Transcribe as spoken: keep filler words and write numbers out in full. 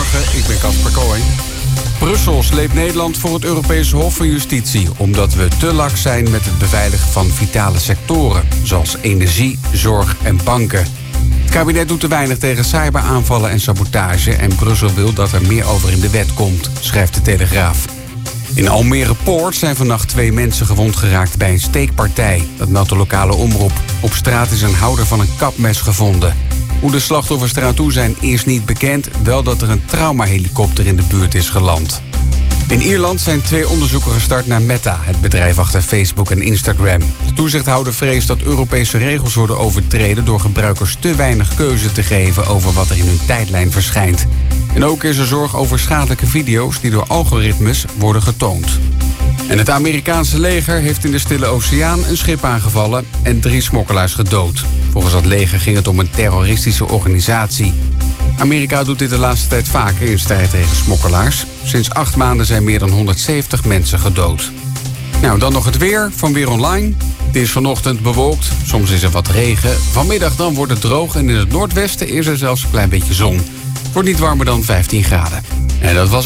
Goedemorgen, ik ben Casper Kooi. Brussel sleept Nederland voor het Europese Hof van Justitie, omdat we te laks zijn met het beveiligen van vitale sectoren, zoals energie, zorg en banken. Het kabinet doet te weinig tegen cyberaanvallen en sabotage en Brussel wil dat er meer over in de wet komt, schrijft de Telegraaf. In Almere Poort zijn vannacht twee mensen gewond geraakt bij een steekpartij. Dat meldt de lokale omroep. Op straat is een houder van een kapmes gevonden. Hoe de slachtoffers eraan toe zijn is niet bekend. Wel dat er een traumahelikopter in de buurt is geland. In Ierland zijn twee onderzoeken gestart naar Meta, het bedrijf achter Facebook en Instagram. De toezichthouder vreest dat Europese regels worden overtreden door gebruikers te weinig keuze te geven over wat er in hun tijdlijn verschijnt. En ook is er zorg over schadelijke video's die door algoritmes worden getoond. En het Amerikaanse leger heeft in de Stille Oceaan een schip aangevallen en drie smokkelaars gedood. Volgens het leger ging het om een terroristische organisatie. Amerika doet dit de laatste tijd vaker in strijd tegen smokkelaars. Sinds acht maanden zijn meer dan honderdzeventig mensen gedood. Nou, dan nog het weer van Weer Online. Het is vanochtend bewolkt, soms is er wat regen. Vanmiddag dan wordt het droog en in het noordwesten is er zelfs een klein beetje zon. Het wordt niet warmer dan vijftien graden. En dat was